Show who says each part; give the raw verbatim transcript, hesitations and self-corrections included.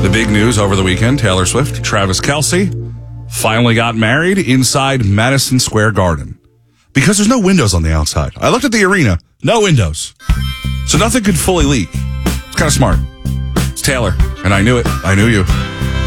Speaker 1: The big news over the weekend, Taylor Swift, Travis Kelce finally got married inside Madison Square Garden. Because there's no windows on the outside. I looked at the arena, no windows. So nothing could fully leak. It's kind of smart. It's Taylor, and I knew it. I knew you.